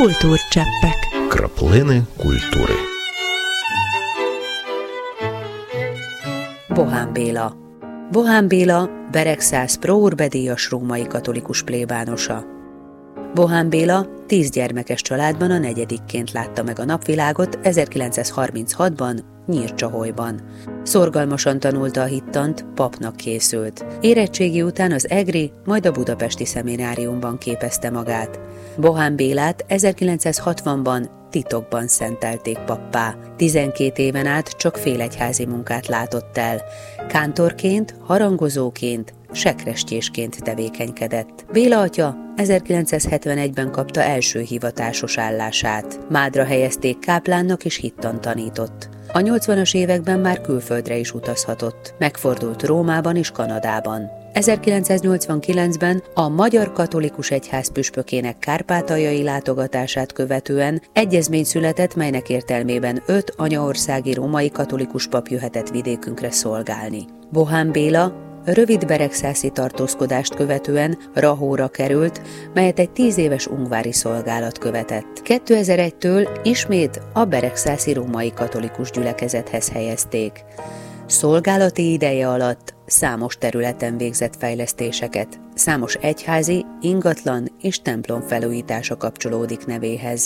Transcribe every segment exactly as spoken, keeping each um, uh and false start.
Культурчеппек. Краплини культури. Bohán Béla. Bohán Béla Beregszász Pro Urbe díjas római katolikus plébánosa. Bohán Béla tíz gyermekes családban a negyedikként látta meg a napvilágot ezerkilencszázharminchatban Nyírcsaholyban. Szorgalmasan tanulta a hittant, papnak készült. Érettségi után az egri, majd a budapesti szemináriumban képezte magát. Bohán Bélát ezerkilencszázhatvanban titokban szentelték pappá. tizenkét éven át csak félegyházi munkát látott el. Kántorként, harangozóként, sekrestyésként tevékenykedett. Béla atya ezerkilencszázhetvenegyben kapta első hivatásos állását. Mádra helyezték káplánnak és hittant tanított. A nyolcvanas években már külföldre is utazhatott. Megfordult Rómában és Kanadában. ezerkilencszáznyolcvankilencben a Magyar Katolikus Egyház püspökének kárpátaljai látogatását követően egyezmény született, melynek értelmében öt anyaországi római katolikus pap jöhetett vidékünkre szolgálni. Bohán Béla rövid beregszászi tartózkodást követően Rahóra került, melyet egy tíz éves ungvári szolgálat követett. kétezer-egytől ismét a beregszászi római katolikus gyülekezethez helyezték. Szolgálati ideje alatt számos területen végzett fejlesztéseket, számos egyházi, ingatlan és templom felújítása kapcsolódik nevéhez.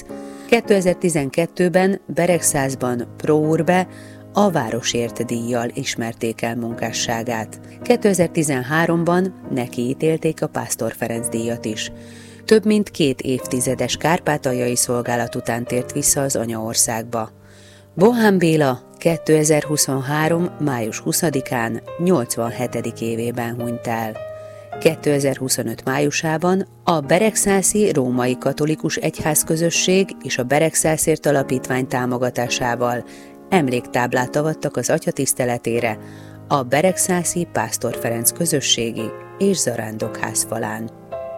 kétezer-tizenkettőben Beregszászban Pro Urbe a Városért díjjal ismerték el munkásságát. kétezer-tizenháromban neki ítélték a Pásztor Ferenc díjat is. Több mint két évtizedes kárpátaljai szolgálat után tért vissza az anyaországba. Bohán Béla kétezer-huszonhárom. május huszadikán nyolcvanhetedik évében hunyt el. kétezer-huszonöt. májusában a Beregszászi Római Katolikus Egyházközösség és a Beregszászért Alapítvány támogatásával emléktáblát avattak az atya tiszteletére a beregszászi Pásztor Ferenc közösségi és zarándokház falán.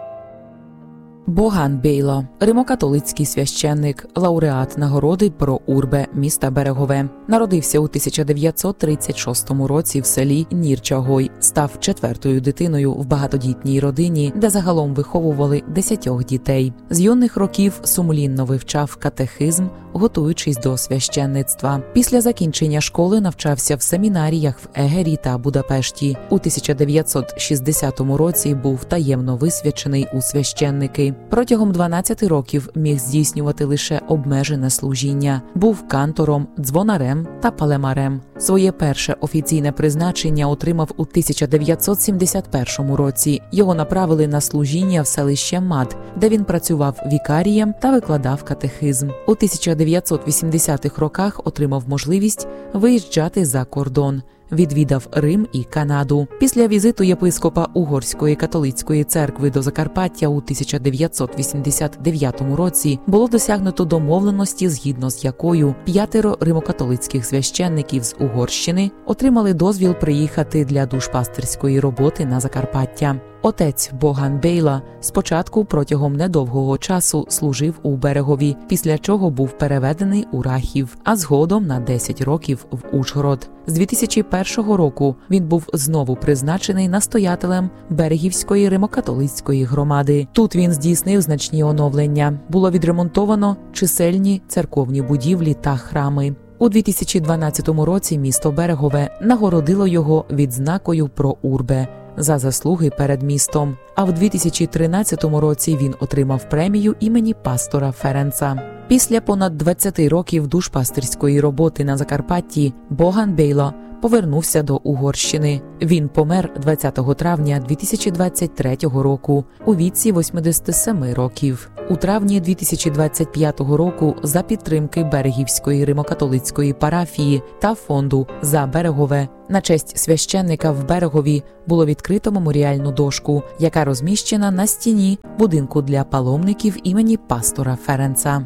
Bohán Béла – римокатолицький священник, лауреат нагороди Про Урбе міста Берегове. Народився у тисяча дев'ятсот тридцять шостому році в селі Нірчагой. Став четвертою дитиною в багатодітній родині, де загалом виховували десятьох дітей. З юних років сумлінно вивчав катехизм, готуючись до священництва. Після закінчення школи навчався в семінаріях в Егері та Будапешті. У тисяча дев'ятсот шістдесятому році був таємно висвячений у священники. Протягом дванадцяти років міг здійснювати лише обмежене служіння. Був кантором, дзвонарем та палемарем. Своє перше офіційне призначення отримав у тисяча дев'ятсот сімдесят першому році. Його направили на служіння в селище Мад, де він працював вікарієм та викладав катехизм. У тисяча дев'ятсот вісімдесятих роках отримав можливість виїжджати за кордон. Відвідав Рим і Канаду. Після візиту єпископа Угорської католицької церкви до Закарпаття у тисяча дев'ятсот вісімдесят дев'ятому році було досягнуто домовленості, згідно з якою п'ятеро римокатолицьких священників з Угорщини отримали дозвіл приїхати для душпастерської роботи на Закарпаття. Отець Bohán Béla спочатку протягом недовгого часу служив у Берегові, після чого був переведений у Рахів, а згодом на десять років в Ужгород. З дві тисячі першого року він був знову призначений настоятелем Берегівської римокатолицької громади. Тут він здійснив значні оновлення. Було відремонтовано чисельні церковні будівлі та храми. У дві тисячі дванадцятому році місто Берегове нагородило його відзнакою Про Урбе за заслуги перед містом, а в дві тисячі тринадцятому році він отримав премію імені Пастора Ференца. Після понад двадцяти років душпастерської роботи на Закарпатті Bohán Béla повернувся до Угорщини. Він помер двадцятого травня дві тисячі двадцять третього року у віці восьмидесяти семи років. У травні дві тисячі двадцять п'ятого року за підтримки Берегівської римокатолицької парафії та фонду «За Берегове» на честь священника в Берегові було відкрито меморіальну дошку, яка розміщена на стіні будинку для паломників імені Пастора Ференца.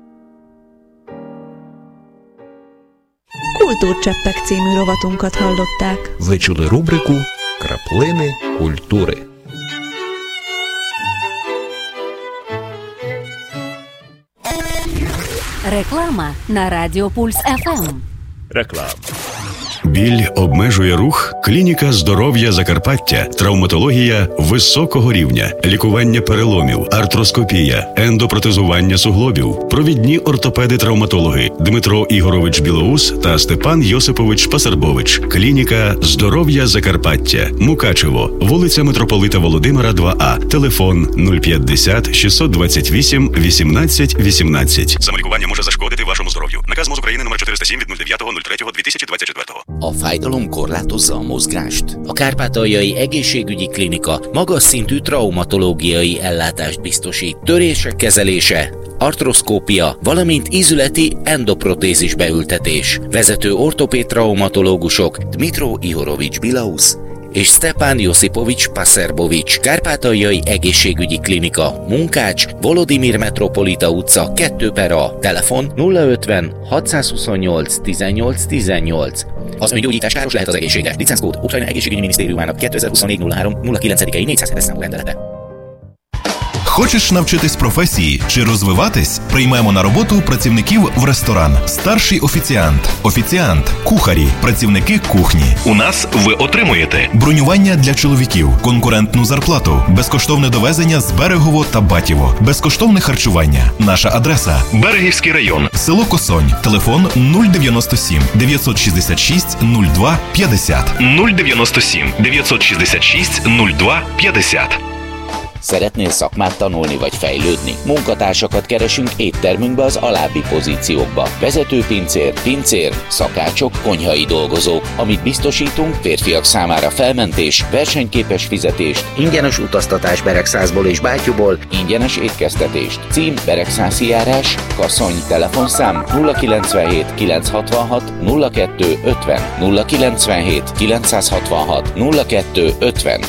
Kultúrcseppek című rovatunkat hallották. Ви чули рубрику «Краплини культури». Реклама на Радіо Пульс еф ем. Реклама. Біль обмежує рух? Клініка здоров'я Закарпаття, травматологія високого рівня, лікування переломів, артроскопія, ендопротезування суглобів, провідні ортопеди-травматологи Дмитро Ігорович Білоус та Степан Йосипович Пасарбович. Клініка здоров'я Закарпаття, Мукачево, вулиця Митрополита Володимира, два А, телефон нуль п'ятдесят шістсот двадцять вісім вісімнадцять вісімнадцять. Самолікування може зашкодити вашому здоров'ю. Наказ МОЗ України номер чотириста сім від нуль дев'ять нуль три дві тисячі двадцять четвертого. A fájdalom korlátozza a mozgást. A Kárpátaljai Egészségügyi Klinika magas szintű traumatológiai ellátást biztosít. Törések kezelése, artroszkópia, valamint ízületi endoprotézis beültetés. Vezető ortopéd traumatológusok Dmitro Ihorovics Bilaus és Stepán Josipovics Paserbovics. Kárpátaljai Egészségügyi Klinika, Munkács, Volodimir Metropolita utca kettő per A. Telefon nulla ötven hatszázhuszonnyolc tizennyolc tizennyolc. Az öngyógyítás káros lehet az egészségre. Licenckód Ukrajna Egészségügyi Minisztériumának kétezer-huszonnégy nulla három nulla kilenc négyszázhetes számú rendelete. Хочеш навчитись професії чи розвиватись? Приймемо на роботу працівників в ресторан. Старший офіціант, офіціант, кухарі, працівники кухні. У нас ви отримуєте бронювання для чоловіків, конкурентну зарплату, безкоштовне довезення з Берегово та Батіво, безкоштовне харчування. Наша адреса – Берегівський район, село Косонь, телефон нуль дев'яносто сім дев'ятсот шістдесят шість нуль два п'ятдесят. нуль дев'яносто сім дев'ятсот шістдесят шість нуль два п'ятдесят. Szeretnél szakmát tanulni vagy fejlődni? Munkatársakat keresünk éttermünkbe az alábbi pozíciókba. Vezetőpincér, pincér, szakácsok, konyhai dolgozók. Amit biztosítunk, férfiak számára felmentés, versenyképes fizetést, ingyenes utaztatás Beregszászból és Bátyúból, ingyenes étkeztetést. Cím Beregszászi járás, Kaszony, telefonszám nulla kilencvenhét kilencszázhatvanhat nulla kettő ötven, nulla kilencvenhét kilencszázhatvanhat nulla kettő ötven.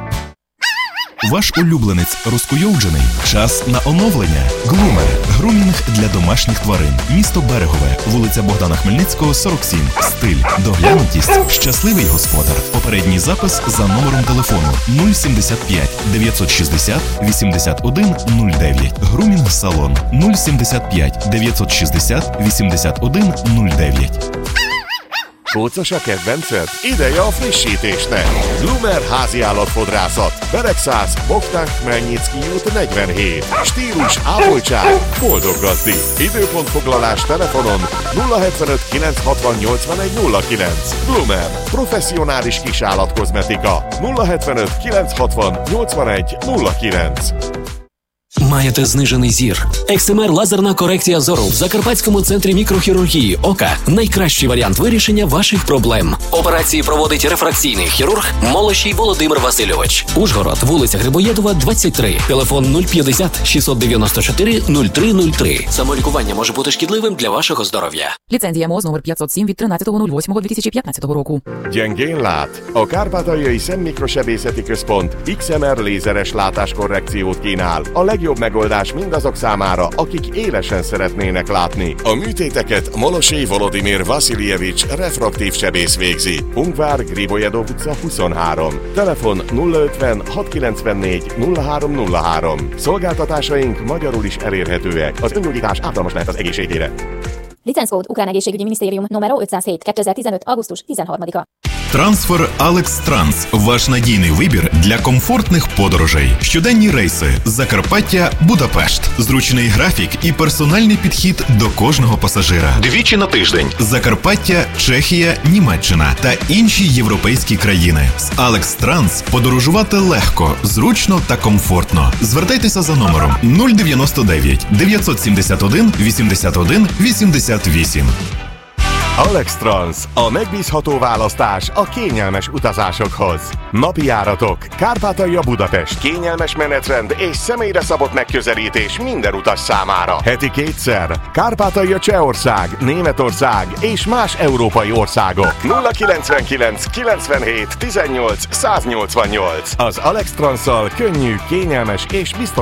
Ваш улюбленець розкуйовджений? Час на оновлення. Глумер. Грумінг для домашніх тварин. Місто Берегове. Вулиця Богдана Хмельницького, сорок сім. Стиль. Доглянутість. Щасливий господар. Попередній запис за номером телефону нуль сімдесят п'ять дев'ятсот шістдесят вісімдесят один нуль дев'ять. Грумінг салон нуль сімдесят п'ять дев'ятсот шістдесят вісімдесят один нуль дев'ять. Kócos a kedvenced? Ideje a frissítésnek! Glumer háziállatfodrászat. Beregszász, Bogdán Khmelnycki út negyvenhét. Stílus, ápoltság, boldog gazdi. Időpontfoglalás telefonon nulla hetvenöt kilencszázhatvan nyolcvanegy nulla kilenc. Glumer. Professzionális kisállatkozmetika. nulla hetvenöt kilencszázhatvan nyolcvanegy nulla kilenc. Маєте знижений зір? екс ем ар лазерна корекція зору в Закарпатському центрі мікрохірургії ока – найкращий варіант вирішення ваших проблем. Операції проводить рефракційний хірург Молощій Володимир Васильович. Ужгород, вулиця Грибоєдова, двадцять три. Телефон нуль п'ятдесят шістсот дев'яносто чотири нуль три нуль три. Самолікування може бути шкідливим для вашого здоров'я. Ліцензія МОЗ номер п'ятсот сім від тринадцятого лютого дві тисячі п'ятнадцятого року. Gyengén lát? A Kárpátaljai Szemmikrosebészeti Központ iksz em er lézeres látáskorrekciót kínál. A legjobb megoldás mindazok számára, akik élesen szeretnének látni. A műtéteket Molosey Volodimir Vasiljevics refraktív sebész végzi. Ungvár, Gribojedov utca huszonhárom. Telefon nulla ötven hatszázkilencvennégy nulla három nulla három. Szolgáltatásaink magyarul is elérhetőek. Az öngyógyítás ártalmas lehet az egészségére. Licenckód Ukrán Egészségügyi Minisztérium numero ötszázhét kétezer-tizenöt augusztus tizenharmadika. Трансфер Алекс Транс – ваш надійний вибір для комфортних подорожей. Щоденні рейси Закарпаття, Будапешт. Зручний графік і персональний підхід до кожного пасажира. Двічі на тиждень. Закарпаття, Чехія, Німеччина та інші європейські країни. З Алекс Транс подорожувати легко, зручно та комфортно. Звертайтеся за номером нуль дев'яносто дев'ять дев'ятсот сімдесят один вісімдесят один вісімдесят вісім. Alex Trans, a megbízható választás a kényelmes utazásokhoz. Napi járatok, Kárpátalja Budapest, kényelmes menetrend és személyre szabott megközelítés minden utas számára. Heti kétszer, Kárpátalja Csehország, Németország és más európai országok. nulla kilencvenkilenc kilencvenhét tizennyolc száznyolcvannyolc. Az Alex Transszal könnyű, kényelmes és biztonságos